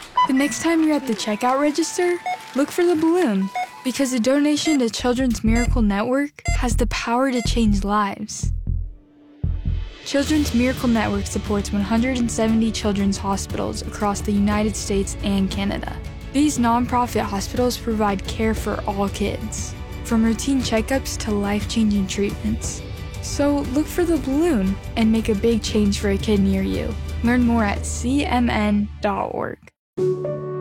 The next time you're at the checkout register, look for the balloon, because a donation to Children's Miracle Network has the power to change lives. Children's Miracle Network supports 170 children's hospitals across the United States and Canada. These nonprofit hospitals provide care for all kids, from routine checkups to life-changing treatments. So look for the balloon and make a big change for a kid near you. Learn more at cmn.org.